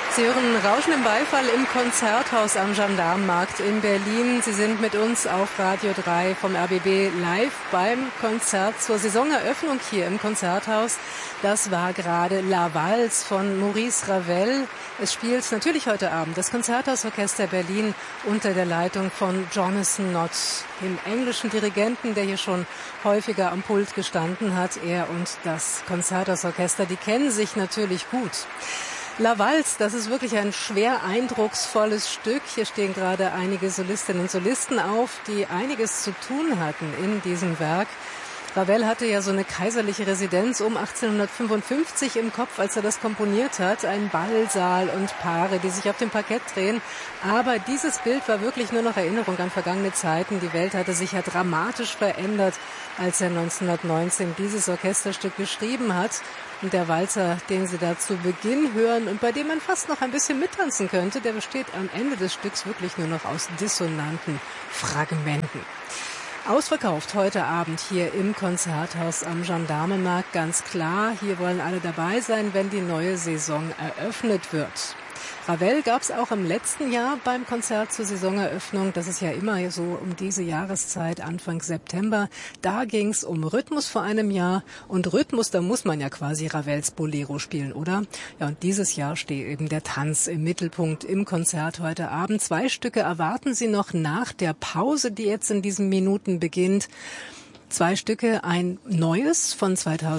Sie hören Rauschen im Beifall im Konzerthaus am Gendarmenmarkt in Berlin. Sie sind mit uns auf Radio 3 vom RBB live beim Konzert zur Saisoneröffnung hier im Konzerthaus. Das war gerade La Valse von Maurice Ravel. Es spielt natürlich heute Abend das Konzerthausorchester Berlin unter der Leitung von Jonathan Nott, dem englischen Dirigenten, der hier schon häufiger am Pult gestanden hat. Er und das Konzerthausorchester, die kennen sich natürlich gut. La Valse, das ist wirklich ein schwer eindrucksvolles Stück. Hier stehen gerade einige Solistinnen und Solisten auf, die einiges zu tun hatten in diesem Werk. Ravel hatte ja so eine kaiserliche Residenz um 1855 im Kopf, als er das komponiert hat. Ein Ballsaal und Paare, die sich auf dem Parkett drehen. Aber dieses Bild war wirklich nur noch Erinnerung an vergangene Zeiten. Die Welt hatte sich ja dramatisch verändert, als er 1919 dieses Orchesterstück geschrieben hat. Und der Walzer, den Sie da zu Beginn hören und bei dem man fast noch ein bisschen mittanzen könnte, der besteht am Ende des Stücks wirklich nur noch aus dissonanten Fragmenten. Ausverkauft heute Abend hier im Konzerthaus am Gendarmenmarkt, ganz klar. Hier wollen alle dabei sein, wenn die neue Saison eröffnet wird. Ravel gab es auch im letzten Jahr beim Konzert zur Saisoneröffnung. Das ist ja immer so um diese Jahreszeit, Anfang September. Da ging es um Rhythmus vor einem Jahr. Und Rhythmus, da muss man ja quasi Ravels Bolero spielen, oder? Ja, und dieses Jahr steht eben der Tanz im Mittelpunkt im Konzert heute Abend. 2 Stücke erwarten Sie noch nach der Pause, die jetzt in diesen Minuten beginnt. 2 Stücke, ein neues von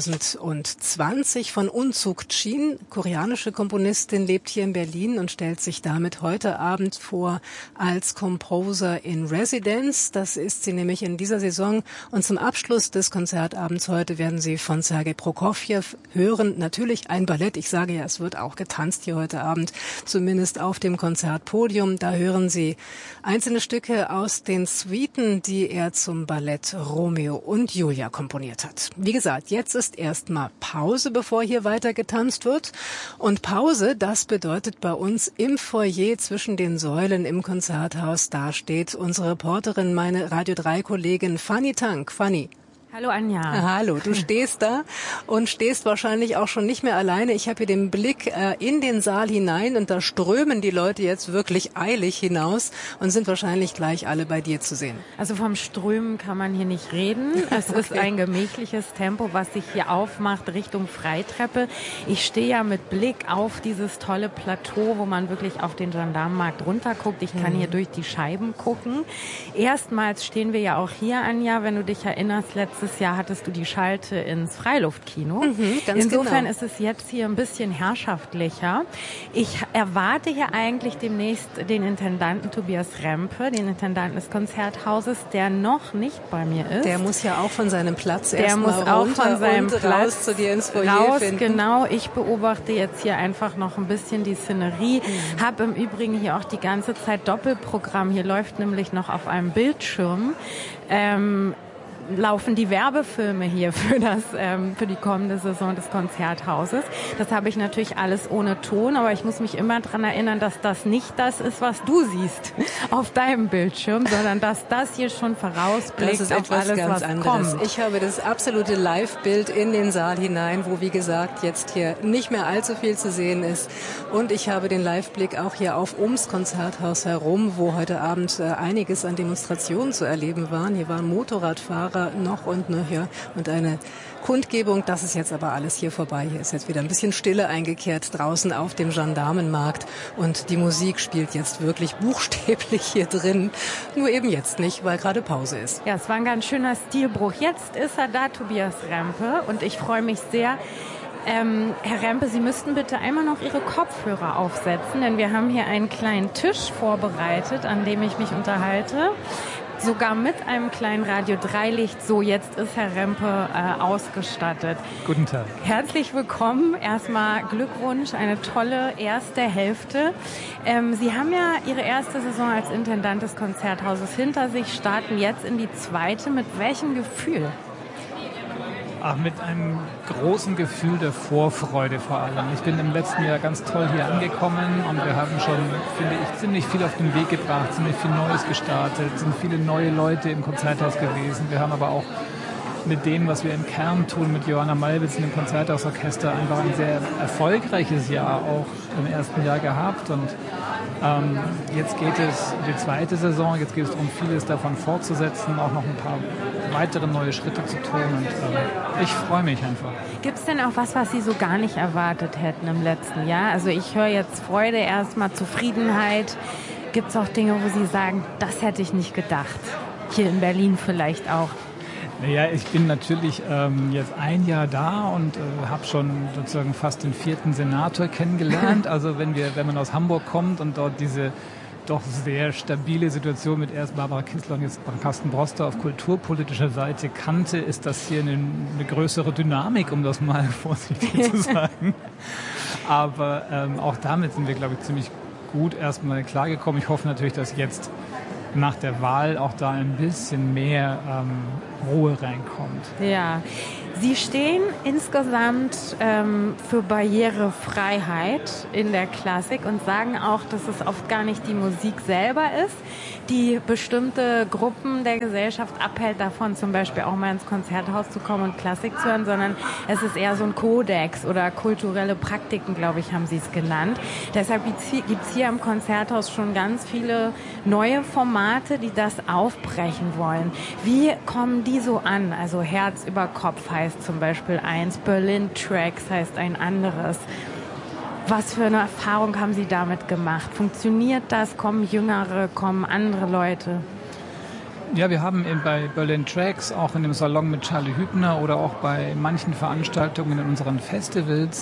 2020 von Unsuk Chin, koreanische Komponistin, lebt hier in Berlin und stellt sich damit heute Abend vor als Composer in Residence. Das ist sie nämlich in dieser Saison. Und zum Abschluss des Konzertabends heute werden Sie von Sergei Prokofjew hören. Natürlich ein Ballett. Ich sage ja, es wird auch getanzt hier heute Abend, zumindest auf dem Konzertpodium. Da hören Sie einzelne Stücke aus den Suiten, die er zum Ballett Romeo und Julia komponiert hat. Wie gesagt, jetzt ist erstmal Pause, bevor hier weiter getanzt wird. Und Pause, das bedeutet bei uns im Foyer zwischen den Säulen im Konzerthaus, da steht unsere Reporterin, meine Radio 3-Kollegin Fanny Tank. Fanny. Hallo Anja. Hallo, du stehst da und stehst wahrscheinlich auch schon nicht mehr alleine. Ich habe hier den Blick in den Saal hinein und da strömen die Leute jetzt wirklich eilig hinaus und sind wahrscheinlich gleich alle bei dir zu sehen. Also vom Strömen kann man hier nicht reden. Es ist ein gemächliches Tempo, was sich hier aufmacht Richtung Freitreppe. Ich stehe ja mit Blick auf dieses tolle Plateau, wo man wirklich auf den Gendarmenmarkt runterguckt. Ich kann hier durch die Scheiben gucken. Erstmals stehen wir ja auch hier, Anja, wenn du dich erinnerst, letztes Jahr hattest du die Schalte ins Freiluftkino. Insofern ist es jetzt hier ein bisschen herrschaftlicher. Ich erwarte hier eigentlich demnächst den Intendanten Tobias Rempe, den Intendanten des Konzerthauses, der noch nicht bei mir ist. Der muss ja auch von seinem Platz erstmal runter von seinem Platz raus zu dir ins Foyer finden. Genau. Ich beobachte jetzt hier einfach noch ein bisschen die Szenerie. Habe im Übrigen hier auch die ganze Zeit Doppelprogramm. Hier läuft nämlich noch auf einem Bildschirm laufen die Werbefilme hier für die kommende Saison des Konzerthauses. Das habe ich natürlich alles ohne Ton, aber ich muss mich immer daran erinnern, dass das nicht das ist, was du siehst auf deinem Bildschirm, sondern dass das hier schon vorausblickt das ist auf etwas alles, ganz was anderes. kommt. Ich habe das absolute Live-Bild in den Saal hinein, wo, wie gesagt, jetzt hier nicht mehr allzu viel zu sehen ist. Und ich habe den Live-Blick auch hier auf ums Konzerthaus herum, wo heute Abend einiges an Demonstrationen zu erleben waren. Hier waren Motorradfahrer noch und nöcher und eine Kundgebung. Das ist jetzt aber alles hier vorbei. Hier ist jetzt wieder ein bisschen Stille eingekehrt draußen auf dem Gendarmenmarkt und die Musik spielt jetzt wirklich buchstäblich hier drin. Nur eben jetzt nicht, weil gerade Pause ist. Ja, es war ein ganz schöner Stilbruch. Jetzt ist er da, Tobias Rempe, und ich freue mich sehr. Herr Rempe, Sie müssten bitte einmal noch Ihre Kopfhörer aufsetzen, denn wir haben hier einen kleinen Tisch vorbereitet, an dem ich mich unterhalte. Sogar mit einem kleinen Radio-3-Licht. So, jetzt ist Herr Rempe ausgestattet. Guten Tag. Herzlich willkommen. Erstmal Glückwunsch, eine tolle erste Hälfte. Sie haben ja Ihre erste Saison als Intendant des Konzerthauses hinter sich, starten jetzt in die zweite. Mit welchem Gefühl? Mit einem großen Gefühl der Vorfreude vor allem. Ich bin im letzten Jahr ganz toll hier angekommen und wir haben schon, finde ich, ziemlich viel auf den Weg gebracht, ziemlich viel Neues gestartet, sind viele neue Leute im Konzerthaus gewesen. Wir haben aber auch mit dem, was wir im Kern tun, mit Johanna Malwitz und dem Konzerthausorchester, einfach ein sehr erfolgreiches Jahr auch im ersten Jahr gehabt. Und jetzt geht es in die zweite Saison, jetzt geht es darum, vieles davon fortzusetzen, auch noch ein paar weitere neue Schritte zu tun. Und ich freue mich einfach. Gibt es denn auch was Sie so gar nicht erwartet hätten im letzten Jahr? Also ich höre jetzt Freude, erstmal Zufriedenheit. Gibt es auch Dinge, wo Sie sagen, das hätte ich nicht gedacht? Hier in Berlin vielleicht auch. Naja, ich bin natürlich jetzt ein Jahr da und habe schon sozusagen fast den 4. Senator kennengelernt. Also wenn man aus Hamburg kommt und dort diese doch sehr stabile Situation mit erst Barbara Kienzler und jetzt Carsten Broster auf kulturpolitischer Seite kannte, ist das hier eine größere Dynamik, um das mal vorsichtig zu sagen. Aber auch damit sind wir, glaube ich, ziemlich gut erstmal klargekommen. Ich hoffe natürlich, dass jetzt nach der Wahl auch da ein bisschen mehr Ruhe reinkommt. Ja, Sie stehen insgesamt für Barrierefreiheit in der Klassik und sagen auch, dass es oft gar nicht die Musik selber ist, die bestimmte Gruppen der Gesellschaft abhält davon, zum Beispiel auch mal ins Konzerthaus zu kommen und Klassik zu hören, sondern es ist eher so ein Kodex oder kulturelle Praktiken, glaube ich, haben Sie es genannt. Deshalb gibt es hier im Konzerthaus schon ganz viele neue Formate, die das aufbrechen wollen. Wie kommen die so an? Also Herz über Kopf heißt zum Beispiel eins, Berlin Tracks heißt ein anderes. Was für eine Erfahrung haben Sie damit gemacht? Funktioniert das? Kommen Jüngere, kommen andere Leute? Ja, wir haben bei Berlin Tracks, auch in dem Salon mit Charlie Hübner oder auch bei manchen Veranstaltungen in unseren Festivals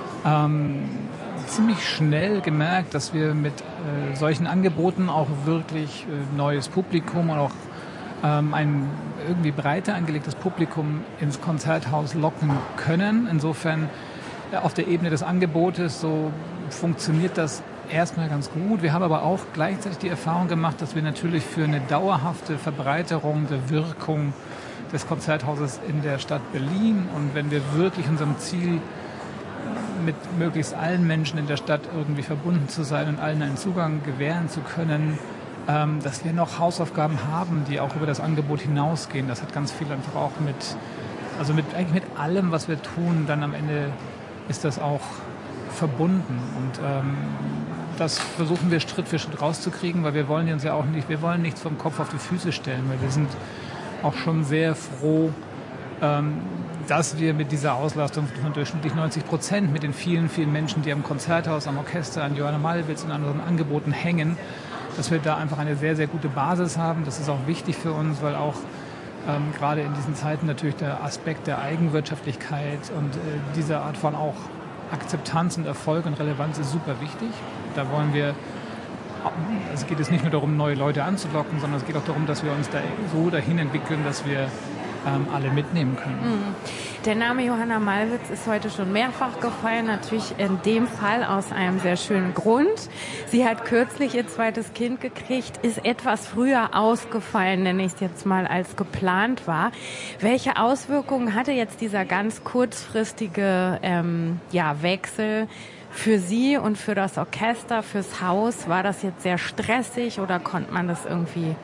ziemlich schnell gemerkt, dass wir mit solchen Angeboten auch wirklich neues Publikum und auch ein irgendwie breiter angelegtes Publikum ins Konzerthaus locken können. Insofern auf der Ebene des Angebotes so funktioniert das erstmal ganz gut. Wir haben aber auch gleichzeitig die Erfahrung gemacht, dass wir natürlich für eine dauerhafte Verbreiterung der Wirkung des Konzerthauses in der Stadt Berlin und wenn wir wirklich unserem Ziel mit möglichst allen Menschen in der Stadt irgendwie verbunden zu sein und allen einen Zugang gewähren zu können, dass wir noch Hausaufgaben haben, die auch über das Angebot hinausgehen. Das hat ganz viel einfach auch eigentlich mit allem, was wir tun, dann am Ende ist das auch verbunden. Und das versuchen wir Schritt für Schritt rauszukriegen, weil wir wollen nichts vom Kopf auf die Füße stellen, weil wir sind auch schon sehr froh, dass wir mit dieser Auslastung von durchschnittlich 90%, mit den vielen, vielen Menschen, die am Konzerthaus, am Orchester, an Johanna Malwitz und anderen Angeboten hängen, dass wir da einfach eine sehr, sehr gute Basis haben. Das ist auch wichtig für uns, weil auch gerade in diesen Zeiten natürlich der Aspekt der Eigenwirtschaftlichkeit und diese Art von auch Akzeptanz und Erfolg und Relevanz ist super wichtig. Da wollen wir, es geht jetzt nicht nur darum, neue Leute anzulocken, sondern es geht auch darum, dass wir uns da so dahin entwickeln, dass wir alle mitnehmen können. Der Name Johanna Malwitz ist heute schon mehrfach gefallen, natürlich in dem Fall aus einem sehr schönen Grund. Sie hat kürzlich ihr zweites Kind gekriegt, ist etwas früher ausgefallen, nenne ich es jetzt mal, als geplant war. Welche Auswirkungen hatte jetzt dieser ganz kurzfristige Wechsel für Sie und für das Orchester, fürs Haus? War das jetzt sehr stressig oder konnte man das irgendwie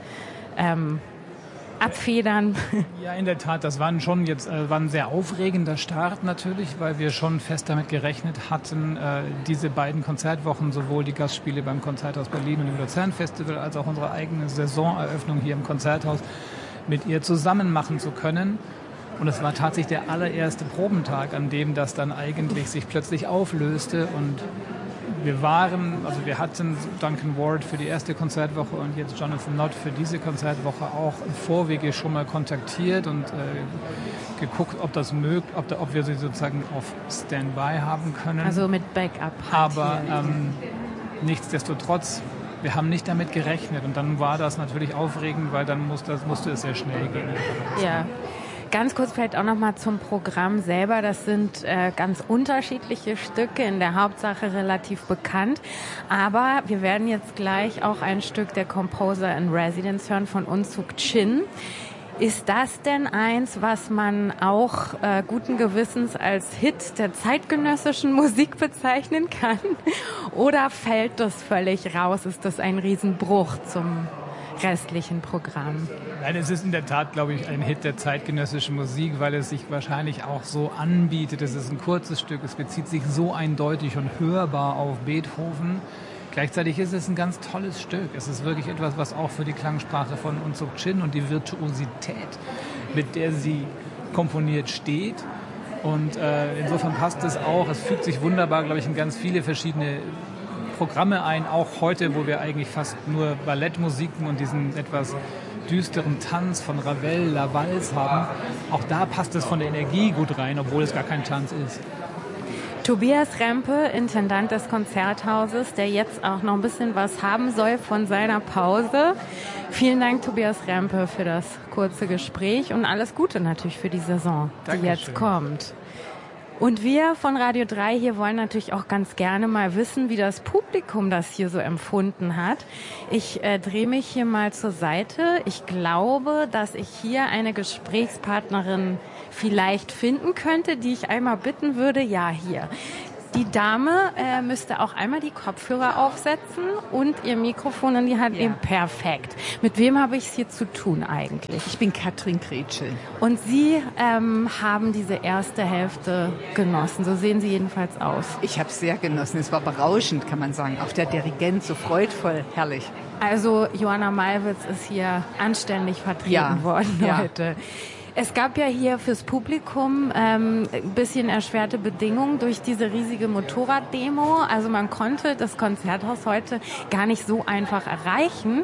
abfedern? Ja, in der Tat, das war ein sehr aufregender Start natürlich, weil wir schon fest damit gerechnet hatten, diese beiden Konzertwochen, sowohl die Gastspiele beim Konzerthaus Berlin und im Luzern Festival, als auch unsere eigene Saisoneröffnung hier im Konzerthaus mit ihr zusammen machen zu können. Und es war tatsächlich der allererste Probentag, an dem das dann eigentlich sich plötzlich auflöste und wir hatten Duncan Ward für die erste Konzertwoche und jetzt Jonathan Nott für diese Konzertwoche auch im Vorwege schon mal kontaktiert und geguckt, ob wir sie sozusagen auf Standby haben können. Also mit Backup. Aber nichtsdestotrotz, wir haben nicht damit gerechnet und dann war das natürlich aufregend, weil dann musste es sehr schnell gehen. Ja. Ganz kurz vielleicht auch nochmal zum Programm selber. Das sind ganz unterschiedliche Stücke, in der Hauptsache relativ bekannt. Aber wir werden jetzt gleich auch ein Stück der Composer in Residence hören von Unsuk Chin. Ist das denn eins, was man auch guten Gewissens als Hit der zeitgenössischen Musik bezeichnen kann? Oder fällt das völlig raus? Ist das ein Riesenbruch zum restlichen Programm? Nein, es ist in der Tat, glaube ich, ein Hit der zeitgenössischen Musik, weil es sich wahrscheinlich auch so anbietet. Es ist ein kurzes Stück, es bezieht sich so eindeutig und hörbar auf Beethoven. Gleichzeitig ist es ein ganz tolles Stück. Es ist wirklich etwas, was auch für die Klangsprache von Unsuk Chin und die Virtuosität, mit der sie komponiert, steht. Und insofern passt es auch. Es fügt sich wunderbar, glaube ich, in ganz viele verschiedene Programme ein. Auch heute, wo wir eigentlich fast nur Ballettmusiken und diesen etwas düsteren Tanz von Ravel, La Valse haben. Auch da passt es von der Energie gut rein, obwohl es gar kein Tanz ist. Tobias Rempe, Intendant des Konzerthauses, der jetzt auch noch ein bisschen was haben soll von seiner Pause. Vielen Dank, Tobias Rempe, für das kurze Gespräch und alles Gute natürlich für die Saison, die jetzt kommt. Und wir von Radio 3 hier wollen natürlich auch ganz gerne mal wissen, wie das Publikum das hier so empfunden hat. Ich drehe mich hier mal zur Seite. Ich glaube, dass ich hier eine Gesprächspartnerin vielleicht finden könnte, die ich einmal bitten würde. Ja, hier. Die Dame müsste auch einmal die Kopfhörer aufsetzen und ihr Mikrofon in die Hand nehmen. Perfekt. Mit wem habe ich es hier zu tun eigentlich? Ich bin Katrin Kretschel. Und Sie haben diese erste Hälfte genossen. So sehen Sie jedenfalls aus. Ich habe es sehr genossen. Es war berauschend, kann man sagen. Auch der Dirigent so freudvoll, herrlich. Also Joanna Malwitz ist hier anständig vertreten worden heute. Es gab ja hier fürs Publikum ein bisschen erschwerte Bedingungen durch diese riesige Motorraddemo. Also man konnte das Konzerthaus heute gar nicht so einfach erreichen.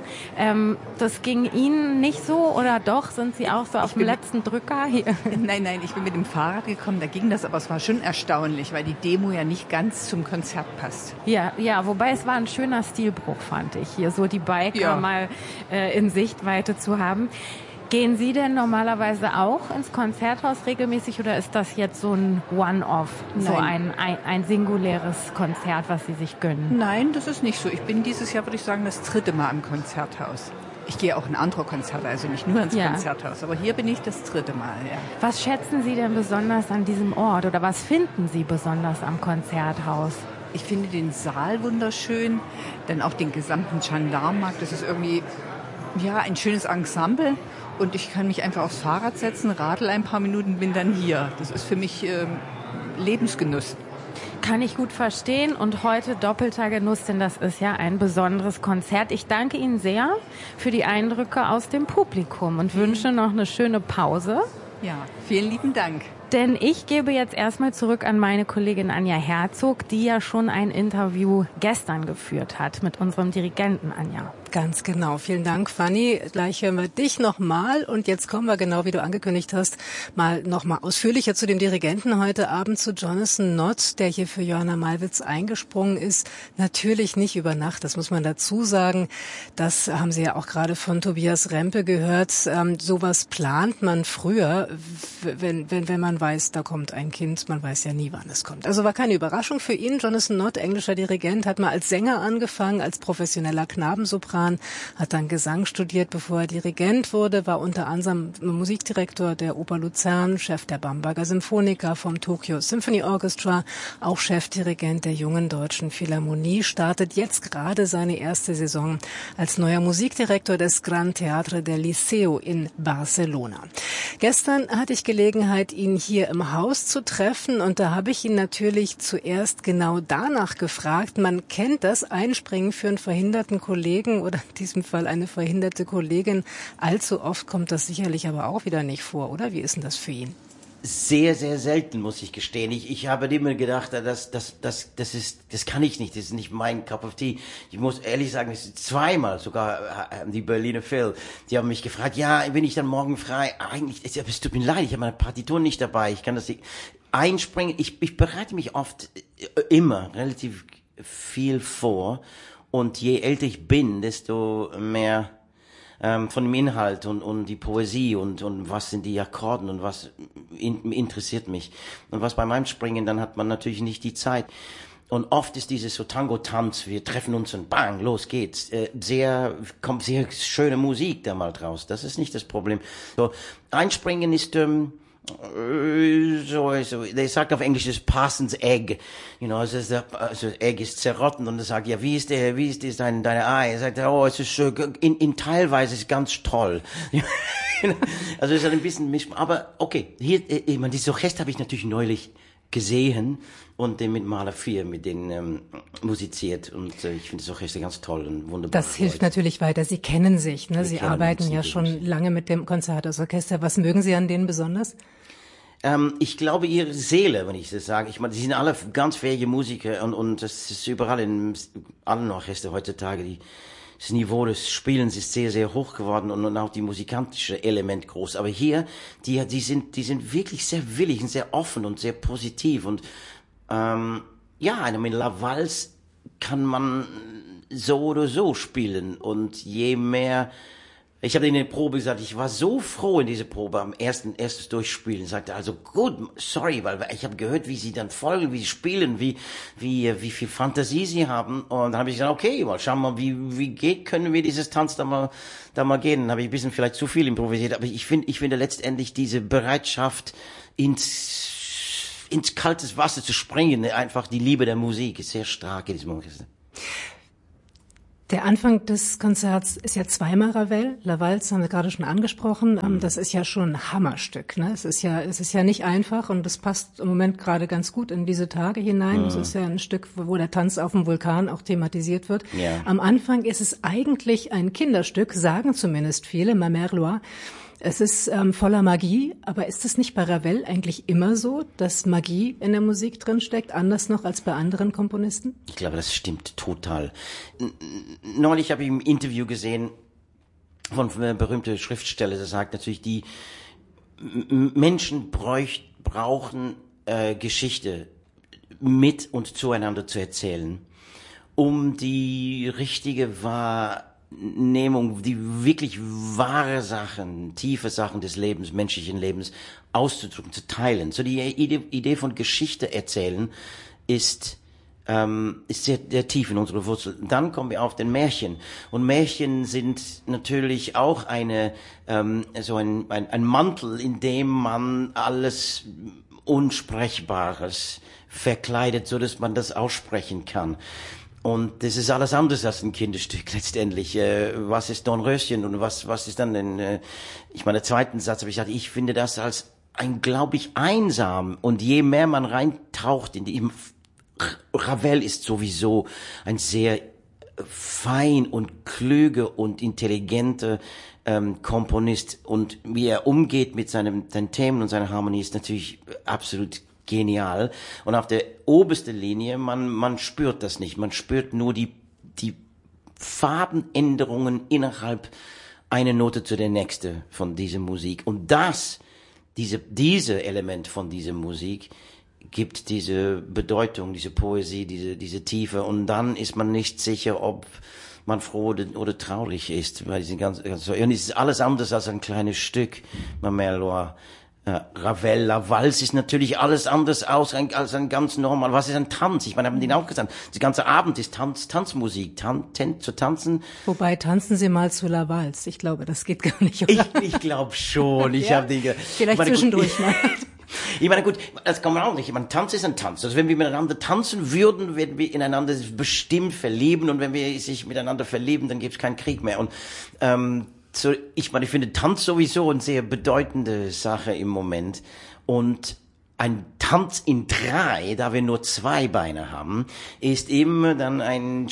Das ging Ihnen nicht so oder doch? Sind Sie auch so auf dem letzten Drücker hier? Nein, ich bin mit dem Fahrrad gekommen, da ging das, aber es war schon erstaunlich, weil die Demo ja nicht ganz zum Konzert passt. Ja, wobei es war ein schöner Stilbruch, fand ich, hier so die Biker mal in Sichtweite zu haben. Gehen Sie denn normalerweise auch ins Konzerthaus regelmäßig oder ist das jetzt so ein One-Off, so ein singuläres Konzert, was Sie sich gönnen? Nein, das ist nicht so. Ich bin dieses Jahr, würde ich sagen, das 3. Mal im Konzerthaus. Ich gehe auch in andere Konzerte, also nicht nur ins Konzerthaus, aber hier bin ich das 3. Mal. Ja. Was schätzen Sie denn besonders an diesem Ort oder was finden Sie besonders am Konzerthaus? Ich finde den Saal wunderschön, dann auch den gesamten Gendarmenmarkt. Das ist irgendwie ein schönes Ensemble. Und ich kann mich einfach aufs Fahrrad setzen, radel ein paar Minuten, bin dann hier. Das ist für mich Lebensgenuss. Kann ich gut verstehen und heute doppelter Genuss, denn das ist ja ein besonderes Konzert. Ich danke Ihnen sehr für die Eindrücke aus dem Publikum und wünsche noch eine schöne Pause. Ja, vielen lieben Dank. Denn ich gebe jetzt erstmal zurück an meine Kollegin Anja Herzog, die ja schon ein Interview gestern geführt hat mit unserem Dirigenten, Anja. Ganz genau. Vielen Dank, Fanny. Gleich hören wir dich nochmal. Und jetzt kommen wir, genau wie du angekündigt hast, nochmal ausführlicher zu dem Dirigenten heute Abend, zu Jonathan Nott, der hier für Joanna Malwitz eingesprungen ist. Natürlich nicht über Nacht, das muss man dazu sagen. Das haben Sie ja auch gerade von Tobias Rempe gehört. Sowas plant man früher, wenn man weiß, da kommt ein Kind. Man weiß ja nie, wann es kommt. Also war keine Überraschung für ihn. Jonathan Nott, englischer Dirigent, hat mal als Sänger angefangen, als professioneller Knabensopran, hat dann Gesang studiert, bevor er Dirigent wurde, war unter anderem Musikdirektor der Oper Luzern, Chef der Bamberger Symphoniker, vom Tokyo Symphony Orchestra, auch Chefdirigent der Jungen Deutschen Philharmonie, startet jetzt gerade seine erste Saison als neuer Musikdirektor des Gran Teatre del Liceo in Barcelona. Gestern hatte ich Gelegenheit, ihn hier im Haus zu treffen und da habe ich ihn natürlich zuerst genau danach gefragt. Man kennt das Einspringen für einen verhinderten Kollegen oder in diesem Fall eine verhinderte Kollegin. Allzu oft kommt das sicherlich aber auch wieder nicht vor, oder? Wie ist denn das für ihn? Sehr, sehr selten, muss ich gestehen. Ich habe immer gedacht, das kann ich nicht, das ist nicht mein Cup of Tea. Ich muss ehrlich sagen, es ist zweimal sogar die Berliner Phil, die haben mich gefragt, ja, bin ich dann morgen frei? Eigentlich, es tut mir leid, ich habe meine Partitur nicht dabei, ich kann das nicht einspringen. Ich bereite mich oft immer relativ viel vor und je älter ich bin, desto mehr von dem Inhalt und die Poesie und was sind die Akkorden und was interessiert mich. Und was bei meinem Springen, dann hat man natürlich nicht die Zeit. Und oft ist dieses so Tango-Tanz, wir treffen uns und bang, los geht's. Kommt sehr schöne Musik da mal draus. Das ist nicht das Problem. So, Einspringen ist der sagt auf Englisch das Parsons Egg, also das Egg ist zerrotten und er sagt, ja, wie ist deine Ei? Er sagt, oh, es ist in teilweise ist ganz toll. Also es ist ein bisschen aber okay, hier, ich meine, dieses Orchester habe ich natürlich neulich gesehen und mit Mahler 4 mit denen musiziert und ich finde das Orchester ganz toll und wunderbar. Das hilft natürlich weiter. Sie kennen sich, ne? Sie arbeiten ja schon lange mit dem Konzerthausorchester. Was mögen Sie an denen besonders? Ich glaube, ihre Seele, wenn ich das sage. Ich meine, die sind alle ganz fähige Musiker und das ist überall in allen Orchester heutzutage. Das Niveau des Spielens ist sehr, sehr hoch geworden und auch die musikantische Element groß. Aber hier, die sind wirklich sehr willig und sehr offen und sehr positiv und mit La Valse kann man so oder so spielen und je mehr. Ich habe in der Probe gesagt, ich war so froh in dieser Probe am erstes Durchspielen. Ich sagte also, gut, sorry, weil ich habe gehört, wie sie dann folgen, wie sie spielen, wie viel Fantasie sie haben. Und dann habe ich gesagt, okay, mal schauen wir mal, können wir dieses Tanz da mal gehen. Dann habe ich ein bisschen vielleicht zu viel improvisiert, aber ich finde letztendlich diese Bereitschaft ins kaltes Wasser zu springen, einfach die Liebe der Musik ist sehr stark in diesem Orchester. Der Anfang des Konzerts ist ja zweimal Ravel. La Valse haben wir gerade schon angesprochen. Das ist ja schon ein Hammerstück, ne? Es ist ja nicht einfach und das passt im Moment gerade ganz gut in diese Tage hinein. Es ist ja ein Stück, wo der Tanz auf dem Vulkan auch thematisiert wird. Ja. Am Anfang ist es eigentlich ein Kinderstück, sagen zumindest viele, Ma Mère Loire. Es ist voller Magie, aber ist es nicht bei Ravel eigentlich immer so, dass Magie in der Musik drinsteckt, anders noch als bei anderen Komponisten? Ich glaube, das stimmt total. Neulich habe ich ein Interview gesehen von einem berühmten Schriftsteller, der sagt natürlich, die Menschen brauchen Geschichte mit und zueinander zu erzählen, um die richtige Wahrnehmung, die wirklich wahre Sachen, tiefe Sachen des Lebens, menschlichen Lebens auszudrücken, zu teilen. So die Idee von Geschichte erzählen ist sehr, sehr tief in unsere Wurzel. Dann kommen wir auf den Märchen. Und Märchen sind natürlich auch ein Mantel, in dem man alles Unsprechbares verkleidet, so dass man das aussprechen kann. Und das ist alles anders als ein Kinderstück letztendlich. Was ist Dornröschen und was ist dann denn? Ich meine, der zweiten Satz habe ich gesagt, ich finde das als glaube ich, einsam. Und je mehr man reintaucht in die Ravel ist sowieso ein sehr fein und klüger und intelligenter Komponist und wie er umgeht mit seinen Themen und seiner Harmonie ist natürlich absolut genial. Und auf der obersten Linie, man spürt das nicht. Man spürt nur die Farbenänderungen innerhalb einer Note zu der nächsten von dieser Musik. Und diese Element von dieser Musik gibt diese Bedeutung, diese Poesie, diese Tiefe. Und dann ist man nicht sicher, ob man froh oder traurig ist. Weil und es ist alles anders als ein kleines Stück. Ma Mère Loire. Ravel, La Valse ist natürlich alles anders als ein ganz normal. Was ist ein Tanz? Ich meine, haben die auch gesagt, der ganze Abend ist Tanzmusik, zu tanzen. Wobei, tanzen Sie mal zu La Valse. Ich glaube, das geht gar nicht, oder? Ich glaube schon. Vielleicht zwischendurch mal. Ich meine, gut, das kann man auch nicht. Ich meine, Tanz ist ein Tanz. Also wenn wir miteinander tanzen würden, würden wir ineinander bestimmt verlieben. Und wenn wir sich miteinander verlieben, dann gibt es keinen Krieg mehr. Und ich finde Tanz sowieso eine sehr bedeutende Sache im Moment. Und ein Tanz in 3, da wir nur 2 Beine haben, ist immer dann ein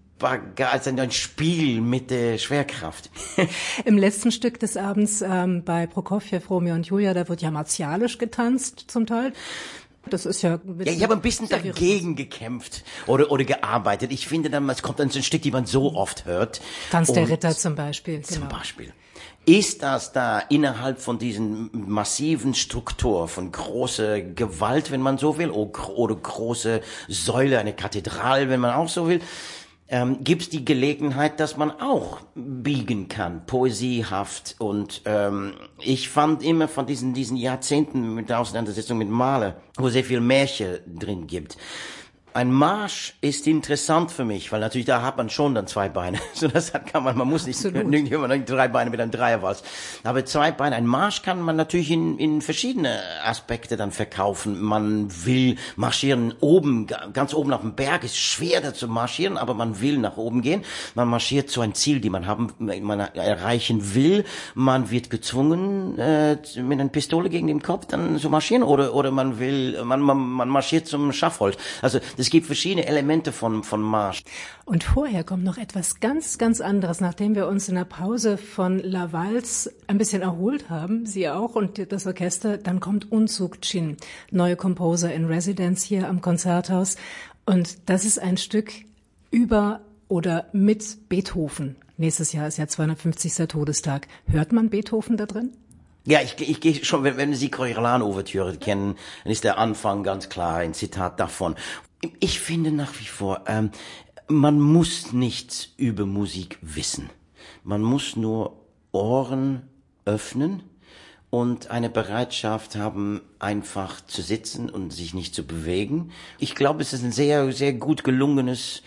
Spiel mit der Schwerkraft. Im letzten Stück des Abends bei Prokofjew, Romeo und Julia, da wird ja martialisch getanzt zum Teil. Das ist ja ich habe ein bisschen dagegen gekämpft oder gearbeitet. Ich finde dann, es kommt dann so ein Stück, die man so oft hört. Tanz der Ritter zum Beispiel. Zum Beispiel. Ist das da innerhalb von diesen massiven Struktur von großer Gewalt, wenn man so will, oder große Säule, eine Kathedrale, wenn man auch so will, gibt es die Gelegenheit, dass man auch biegen kann, poesiehaft. Und ich fand immer von diesen Jahrzehnten mit der Auseinandersetzung mit Mahler, wo sehr viel Märchen drin gibt, Ein Marsch ist interessant für mich, weil natürlich da hat man schon dann 2 Beine. So das kann man muss nicht immer 3 Beine mit einem Dreierwalz. Aber 2 Beine, ein Marsch kann man natürlich in verschiedene Aspekte dann verkaufen. Man will marschieren oben, ganz oben auf dem Berg, ist schwer da zu marschieren, aber man will nach oben gehen. Man marschiert zu einem Ziel, die man erreichen will. Man wird gezwungen, mit einer Pistole gegen den Kopf dann zu marschieren, oder man marschiert zum Schafott. Also es gibt verschiedene Elemente von Marsch. Und vorher kommt noch etwas ganz, ganz anderes. Nachdem wir uns in der Pause von La Valse ein bisschen erholt haben, Sie auch und das Orchester, dann kommt Unsuk Chin, neue Composer in Residence hier am Konzerthaus. Und das ist ein Stück über oder mit Beethoven. Nächstes Jahr ist ja 250. Todestag. Hört man Beethoven da drin? Ja, ich gehe schon, wenn Sie Coriolan-Ouvertüre kennen, dann ist der Anfang ganz klar ein Zitat davon. Ich finde nach wie vor, man muss nichts über Musik wissen. Man muss nur Ohren öffnen und eine Bereitschaft haben, einfach zu sitzen und sich nicht zu bewegen. Ich glaube, es ist ein sehr, sehr gut gelungenes,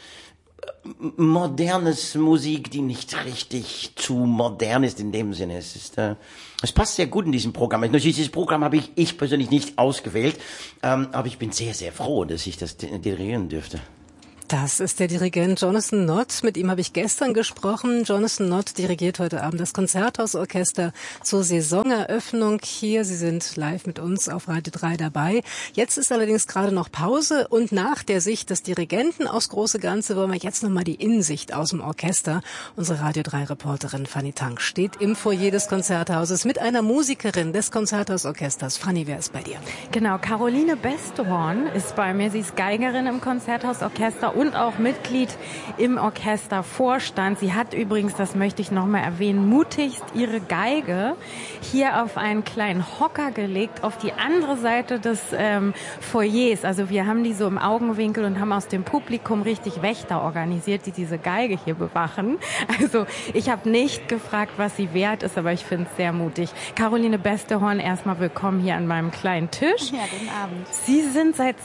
modernes Musik, die nicht richtig zu modern ist in dem Sinne. Es passt sehr gut in diesem Programm. Natürlich, dieses Programm habe ich persönlich nicht ausgewählt, aber ich bin sehr, sehr froh, dass ich das dirigieren dürfte. Das ist der Dirigent Jonathan Nott. Mit ihm habe ich gestern gesprochen. Jonathan Nott dirigiert heute Abend das Konzerthausorchester zur Saisoneröffnung hier. Sie sind live mit uns auf Radio 3 dabei. Jetzt ist allerdings gerade noch Pause und nach der Sicht des Dirigenten aufs große Ganze wollen wir jetzt nochmal die Innensicht aus dem Orchester. Unsere Radio 3-Reporterin Fanny Tank steht im Foyer des Konzerthauses mit einer Musikerin des Konzerthausorchesters. Fanny, wer ist bei dir? Genau, Caroline Bestehorn ist bei mir. Sie ist Geigerin im Konzerthausorchester und auch Mitglied im Orchestervorstand. Sie hat übrigens, das möchte ich nochmal erwähnen, mutigst ihre Geige hier auf einen kleinen Hocker gelegt, auf die andere Seite des Foyers. Also wir haben die so im Augenwinkel und haben aus dem Publikum richtig Wächter organisiert, die diese Geige hier bewachen. Also ich habe nicht gefragt, was sie wert ist, aber ich finde es sehr mutig. Caroline Bestehorn, erstmal willkommen hier an meinem kleinen Tisch. Ja, guten Abend. Sie sind seit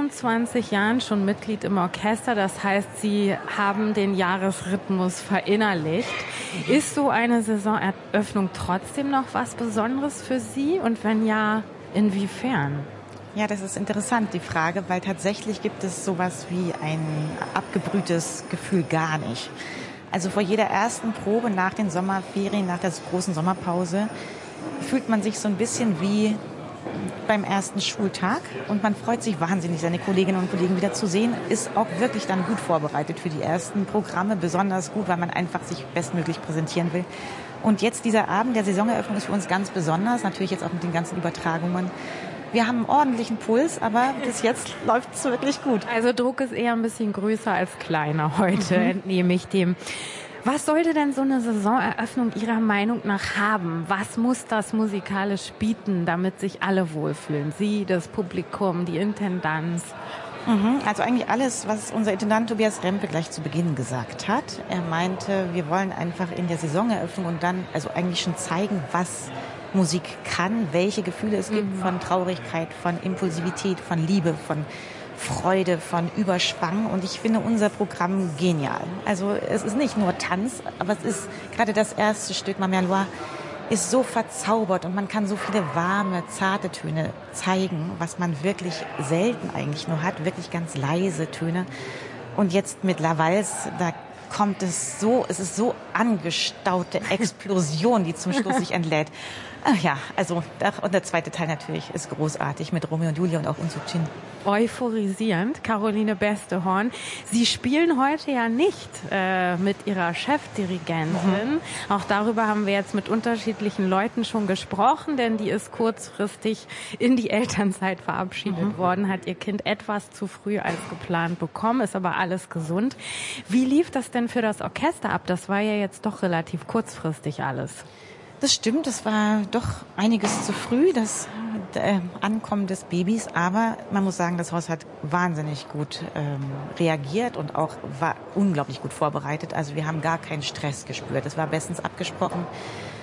22 Jahren schon Mitglied im Orchester. Das heißt, Sie haben den Jahresrhythmus verinnerlicht. Ist so eine Saisoneröffnung trotzdem noch was Besonderes für Sie? Und wenn ja, inwiefern? Ja, das ist interessant, die Frage, weil tatsächlich gibt es sowas wie ein abgebrühtes Gefühl gar nicht. Also vor jeder ersten Probe nach den Sommerferien, nach der großen Sommerpause, fühlt man sich so ein bisschen wie beim ersten Schultag und man freut sich wahnsinnig, seine Kolleginnen und Kollegen wieder zu sehen, ist auch wirklich dann gut vorbereitet für die ersten Programme, besonders gut, weil man einfach sich bestmöglich präsentieren will. Und jetzt dieser Abend der Saisoneröffnung ist für uns ganz besonders, natürlich jetzt auch mit den ganzen Übertragungen. Wir haben einen ordentlichen Puls, aber bis jetzt läuft es wirklich gut. Also Druck ist eher ein bisschen größer als kleiner heute, entnehme ich dem. Was sollte denn so eine Saisoneröffnung Ihrer Meinung nach haben? Was muss das musikalisch bieten, damit sich alle wohlfühlen? Sie, das Publikum, die Intendanz? Also eigentlich alles, was unser Intendant Tobias Rempe gleich zu Beginn gesagt hat. Er meinte, wir wollen einfach in der Saisoneröffnung und dann also eigentlich schon zeigen, was Musik kann, welche Gefühle es gibt von Traurigkeit, von Impulsivität, von Liebe, von Freude, von Überschwang, und ich finde unser Programm genial. Also es ist nicht nur Tanz, aber es ist gerade das erste Stück, Ma Mère Loire, ist so verzaubert und man kann so viele warme, zarte Töne zeigen, was man wirklich selten eigentlich nur hat, wirklich ganz leise Töne. Und jetzt mit La Valse, da kommt es ist so angestaute Explosion, die zum Schluss sich entlädt. Ach ja, also und der zweite Teil natürlich ist großartig mit Romeo und Julia und auch Unsuk Chin. Euphorisierend, Caroline Bestehorn. Sie spielen heute ja nicht mit Ihrer Chefdirigentin. Auch darüber haben wir jetzt mit unterschiedlichen Leuten schon gesprochen, denn die ist kurzfristig in die Elternzeit verabschiedet worden, hat ihr Kind etwas zu früh als geplant bekommen, ist aber alles gesund. Wie lief das denn für das Orchester ab? Das war ja jetzt doch relativ kurzfristig alles. Das stimmt, das war doch einiges zu früh, das Ankommen des Babys. Aber man muss sagen, das Haus hat wahnsinnig gut reagiert und auch war unglaublich gut vorbereitet. Also wir haben gar keinen Stress gespürt. Es war bestens abgesprochen.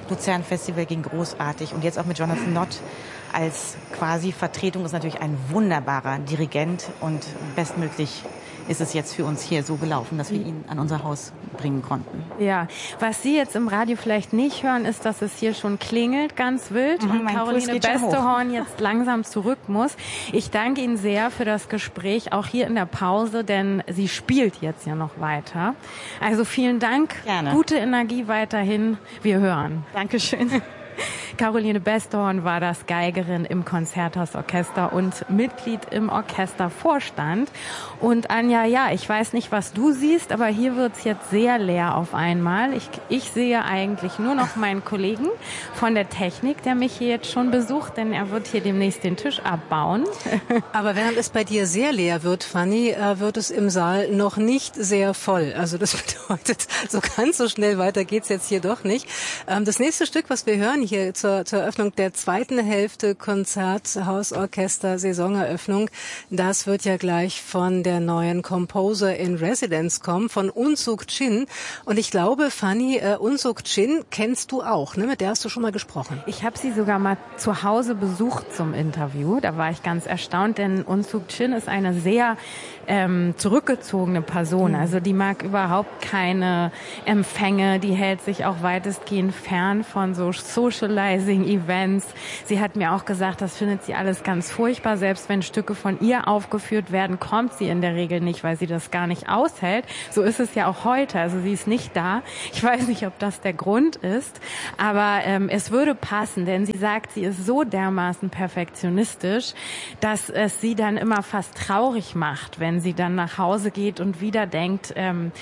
Luzern Festival ging großartig und jetzt auch mit Jonathan Nott als quasi Vertretung ist natürlich ein wunderbarer Dirigent und bestmöglich ist es jetzt für uns hier so gelaufen, dass wir ihn an unser Haus bringen konnten. Ja, was Sie jetzt im Radio vielleicht nicht hören, ist, dass es hier schon klingelt, ganz wild, und Caroline Bestehorn jetzt langsam zurück muss. Ich danke Ihnen sehr für das Gespräch, auch hier in der Pause, denn sie spielt jetzt ja noch weiter. Also vielen Dank, gerne. Gute Energie weiterhin, wir hören. Dankeschön. Caroline Bestehorn war das, Geigerin im Konzerthausorchester und Mitglied im Orchestervorstand. Und Anja, ja, ich weiß nicht, was du siehst, aber hier wird's jetzt sehr leer auf einmal. Ich sehe eigentlich nur noch meinen Kollegen von der Technik, der mich hier jetzt schon besucht, denn er wird hier demnächst den Tisch abbauen. Aber während es bei dir sehr leer wird, Fanny, wird es im Saal noch nicht sehr voll. Also das bedeutet, so ganz so schnell weiter geht's jetzt hier doch nicht. Das nächste Stück, was wir hören hier zur Eröffnung der zweiten Hälfte Konzerthausorchester Saisoneröffnung, das wird ja gleich von der neuen Composer in Residence kommen, von Unsuk Chin. Und ich glaube, Fanny, Unsuk Chin kennst du auch, ne? Mit der hast du schon mal gesprochen. Ich habe sie sogar mal zu Hause besucht zum Interview. Da war ich ganz erstaunt, denn Unsuk Chin ist eine sehr zurückgezogene Person. Also die mag überhaupt keine Empfänge, die hält sich auch weitestgehend fern von so Socializing-Events. Sie hat mir auch gesagt, das findet sie alles ganz furchtbar. Selbst wenn Stücke von ihr aufgeführt werden, kommt sie in der Regel nicht, weil sie das gar nicht aushält. So ist es ja auch heute. Also sie ist nicht da. Ich weiß nicht, ob das der Grund ist, aber es würde passen, denn sie sagt, sie ist so dermaßen perfektionistisch, dass es sie dann immer fast traurig macht, wenn sie dann nach Hause geht und wieder denkt,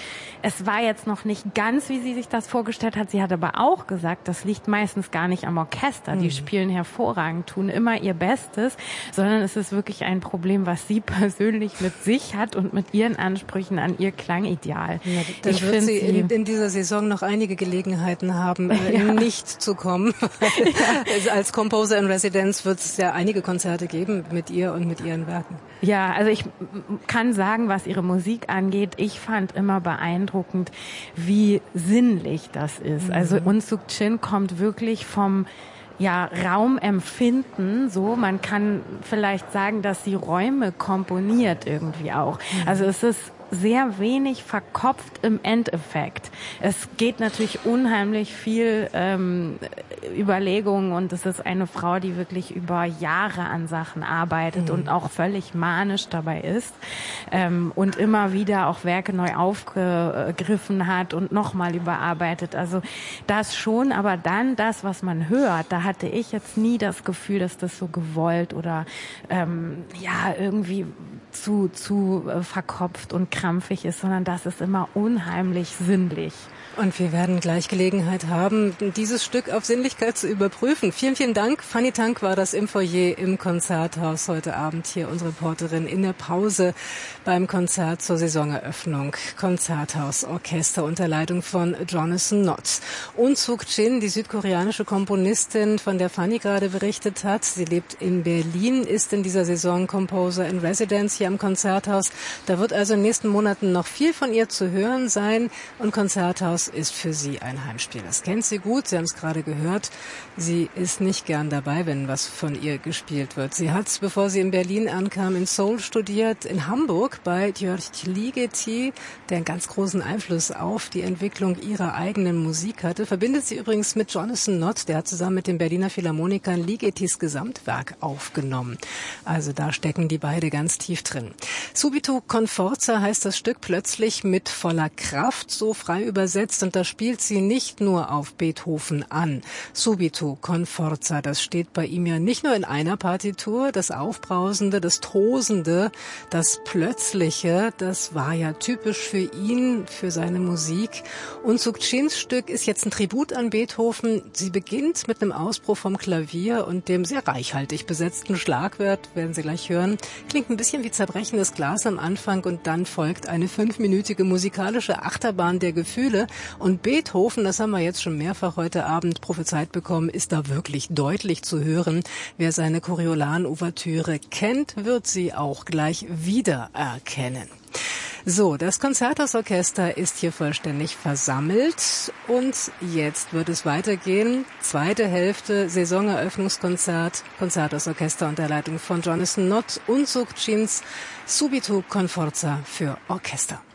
es war jetzt noch nicht ganz, wie sie sich das vorgestellt hat. Sie hat aber auch gesagt, das liegt meistens gar nicht am Orchester. Die spielen hervorragend, tun immer ihr Bestes, sondern es ist wirklich ein Problem, was sie persönlich mit sich hat und mit ihren Ansprüchen an ihr Klangideal. Ja, dann wird sie in dieser Saison noch einige Gelegenheiten haben, nicht zu kommen. Als Composer in Residence wird es ja einige Konzerte geben mit ihr und mit ihren Werken. Ja, also ich kann sagen, was ihre Musik angeht, ich fand immer beeindruckend, wie sinnlich das ist. Also Unsuk Chin kommt wirklich vom Raumempfinden, so. Man kann vielleicht sagen, dass sie Räume komponiert irgendwie auch. Also es ist sehr wenig verkopft im Endeffekt. Es geht natürlich unheimlich viel Überlegungen und es ist eine Frau, die wirklich über Jahre an Sachen arbeitet und auch völlig manisch dabei ist und immer wieder auch Werke neu aufgegriffen hat und nochmal überarbeitet. Also das schon, aber dann das, was man hört, da hatte ich jetzt nie das Gefühl, dass das so gewollt oder irgendwie zu verkopft und krampfig ist, sondern das ist immer unheimlich sinnlich. Und wir werden gleich Gelegenheit haben, dieses Stück auf Sinnlichkeit zu überprüfen. Vielen, vielen Dank. Fanny Tank war das im Foyer im Konzerthaus heute Abend hier, unsere Reporterin in der Pause beim Konzert zur Saisoneröffnung. Konzerthausorchester unter Leitung von Jonathan Nott. Unsuk Chin, die südkoreanische Komponistin, von der Fanny gerade berichtet hat. Sie lebt in Berlin, ist in dieser Saison Composer in Residence hier am Konzerthaus. Da wird also in den nächsten Monaten noch viel von ihr zu hören sein und Konzerthaus ist für sie ein Heimspiel. Das kennt sie gut, Sie haben es gerade gehört. Sie ist nicht gern dabei, wenn was von ihr gespielt wird. Sie hat, bevor sie in Berlin ankam, in Seoul studiert, in Hamburg bei György Ligeti, der einen ganz großen Einfluss auf die Entwicklung ihrer eigenen Musik hatte. Verbindet sie übrigens mit Jonathan Nott, der hat zusammen mit den Berliner Philharmonikern Ligetis Gesamtwerk aufgenommen. Also da stecken die beide ganz tief drin. Subito con forza heißt das Stück, plötzlich mit voller Kraft, so frei übersetzt. Und da spielt sie nicht nur auf Beethoven an. Subito con forza, das steht bei ihm ja nicht nur in einer Partitur. Das Aufbrausende, das Tosende, das Plötzliche, das war ja typisch für ihn, für seine Musik. Unsuk Chins Stück ist jetzt ein Tribut an Beethoven. Sie beginnt mit einem Ausbruch vom Klavier und dem sehr reichhaltig besetzten Schlagwort, werden Sie gleich hören. Klingt ein bisschen wie zerbrechendes Glas am Anfang und dann folgt eine 5-minütige musikalische Achterbahn der Gefühle. Und Beethoven, das haben wir jetzt schon mehrfach heute Abend prophezeit bekommen, ist da wirklich deutlich zu hören. Wer seine Coriolan-Ouvertüre kennt, wird sie auch gleich wiedererkennen. So, das Konzerthausorchester ist hier vollständig versammelt und jetzt wird es weitergehen. Zweite Hälfte, Saisoneröffnungskonzert, Konzerthausorchester unter Leitung von Jonathan Nott und Sukhchins Subito con Forza für Orchester.